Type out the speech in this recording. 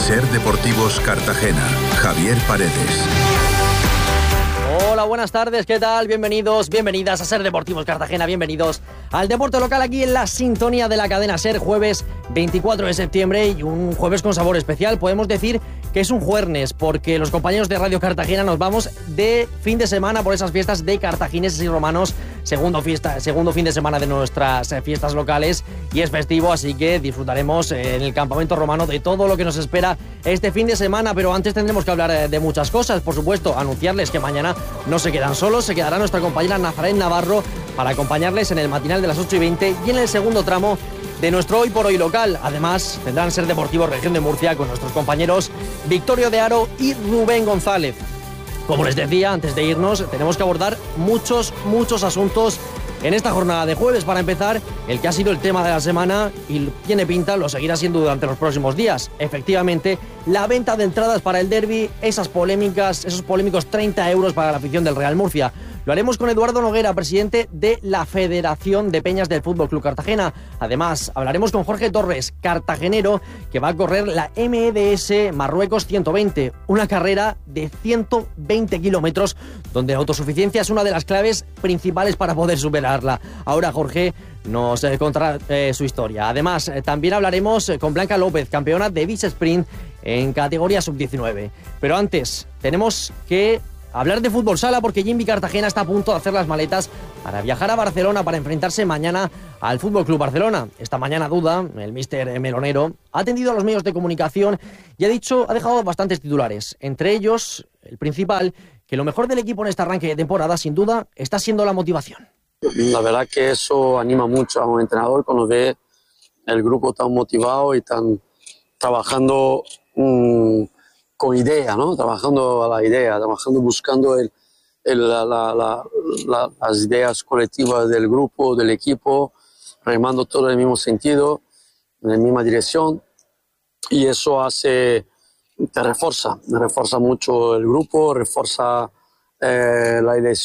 SER Deportivos Cartagena, Javier Paredes. Hola, buenas tardes, ¿qué tal? Bienvenidos, bienvenidas a SER Deportivos Cartagena, bienvenidos al deporte local aquí en la sintonía de la cadena SER, jueves 24 de septiembre y un jueves con sabor especial. Podemos decir que es un jueves porque los compañeros de Radio Cartagena nos vamos de fin de semana por esas fiestas de cartagineses y romanos, segundo fin de semana de nuestras fiestas locales y es festivo, así que disfrutaremos en el campamento romano de todo lo que nos espera este fin de semana, pero antes tendremos que hablar de muchas cosas, por supuesto, anunciarles que mañana no se quedan solos, se quedará nuestra compañera Nazaret Navarro para acompañarles en el matinal de las 8:20 y en el segundo tramo de nuestro Hoy por Hoy local. Además, tendrán SER Deportivos Región de Murcia con nuestros compañeros Victorio de Aro y Rubén González. Como les decía, antes de irnos, tenemos que abordar muchos asuntos en esta jornada de jueves. Para empezar, el que ha sido el tema de la semana y tiene pinta, lo seguirá siendo durante los próximos días. Efectivamente, la venta de entradas para el derbi, esos polémicos 30 euros para la afición del Real Murcia. Lo haremos con Eduardo Noguera, presidente de la Federación de Peñas del Fútbol Club Cartagena. Además, hablaremos con Jorge Torres, cartagenero, que va a correr la MEDS Marruecos 120, una carrera de 120 kilómetros, donde la autosuficiencia es una de las claves principales para poder superarla. Ahora Jorge nos contará su historia. Además, también hablaremos con Blanca López, campeona de Beach Sprint en categoría sub-19. Pero antes, tenemos que hablar de fútbol sala porque Jimmy Cartagena está a punto de hacer las maletas para viajar a Barcelona para enfrentarse mañana al Fútbol Club Barcelona. Esta mañana Duda, el míster melonero, ha atendido a los medios de comunicación y ha dejado bastantes titulares. Entre ellos, el principal, que lo mejor del equipo en este arranque de temporada, sin duda, está siendo la motivación. La verdad que eso anima mucho a un entrenador cuando ve el grupo tan motivado y tan trabajando con idea, ¿no? Trabajando a la idea, buscando las ideas colectivas del grupo, del equipo, remando todo en el mismo sentido, en la misma dirección, y eso refuerza mucho el grupo, refuerza la